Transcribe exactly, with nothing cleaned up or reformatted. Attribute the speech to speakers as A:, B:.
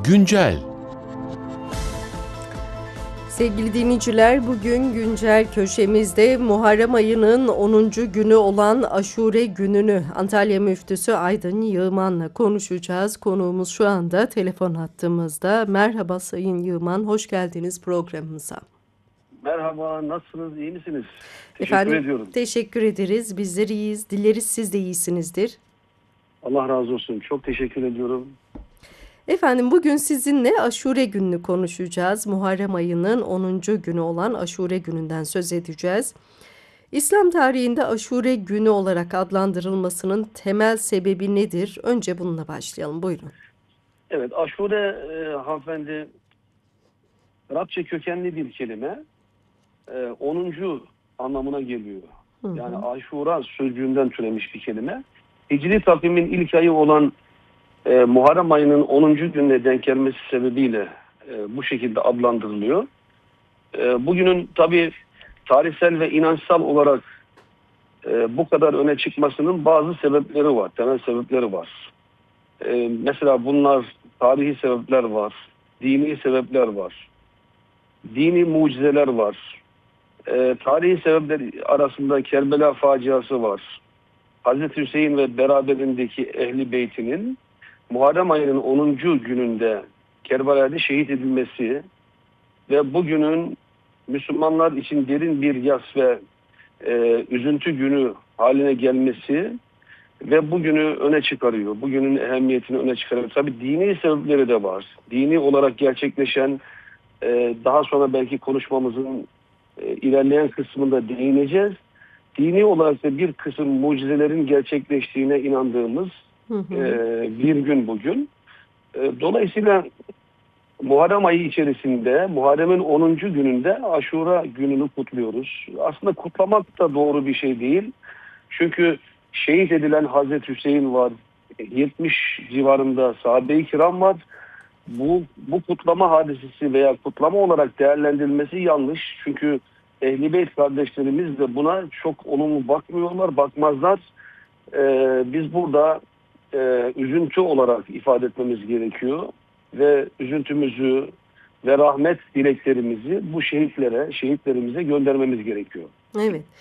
A: Güncel.
B: Sevgili dinleyiciler, bugün güncel köşemizde Muharrem ayının onuncu günü olan Aşure gününü Antalya Müftüsü Aydın Yığman'la konuşacağız. Konuğumuz şu anda telefon hattımızda. Merhaba Sayın Yığman, hoş geldiniz programımıza.
C: Merhaba, nasılsınız, iyi misiniz? Teşekkür
B: Efendim,
C: ediyorum.
B: teşekkür ederiz. Bizler iyiyiz. Dileriz siz de iyisinizdir.
C: Allah razı olsun. Çok teşekkür ediyorum.
B: Efendim bugün sizinle Aşure gününü konuşacağız. Muharrem ayının onuncu günü olan Aşure gününden söz edeceğiz. İslam tarihinde Aşure günü olarak adlandırılmasının temel sebebi nedir? Önce bununla başlayalım. Buyurun.
C: Evet, aşure e, hanımefendi Arapça kökenli bir kelime. E, onuncu anlamına geliyor.
B: Hı hı.
C: Yani aşura sözcüğünden türemiş bir kelime. Hicri takvimin ilk ayı olan e, Muharrem ayının onuncu gününe denk gelmesi sebebiyle e, bu şekilde adlandırılıyor. E, bugünün tabii tarihsel ve inançsal olarak e, bu kadar öne çıkmasının bazı sebepleri var, temel sebepleri var. E, mesela bunlar tarihi sebepler var, dini sebepler var, dini mucizeler var. E, tarihi sebepler arasında Kerbela faciası var. Hazreti Hüseyin ve beraberindeki Ehli Beytinin Muharrem ayının onuncu gününde Kerbela'da şehit edilmesi ve bugünün Müslümanlar için derin bir yas ve e, üzüntü günü haline gelmesi ve bugünü öne çıkarıyor. Bugünün ehemmiyetini öne çıkarıyor. Tabii dini sebepleri de var. Dini olarak gerçekleşen, e, daha sonra belki konuşmamızın e, ilerleyen kısmında değineceğiz. Dini olarak da bir kısım mucizelerin gerçekleştiğine inandığımız
B: Hı hı.
C: e, bir gün bugün. E, dolayısıyla Muharrem ayı içerisinde Muharrem'in onuncu gününde Aşura gününü kutluyoruz. Aslında kutlamak da doğru bir şey değil. Çünkü şehit edilen Hazreti Hüseyin var. yetmiş civarında sahabe-i kiram var. Bu, bu kutlama hadisesi veya kutlama olarak değerlendirilmesi yanlış. Çünkü Ehl-i Beyt kardeşlerimiz de buna çok olumlu bakmıyorlar, bakmazlar. Ee, biz burada e, üzüntü olarak ifade etmemiz gerekiyor. Ve üzüntümüzü ve rahmet dileklerimizi bu şehitlere, şehitlerimize göndermemiz gerekiyor.
B: Evet.